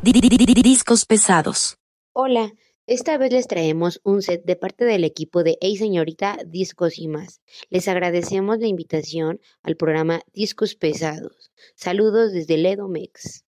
Discos pesados. Hola, esta vez les traemos un set de parte del equipo de Hey Señorita Discos y más. Les agradecemos la invitación al programa Discos Pesados. Saludos desde Ledo Mex.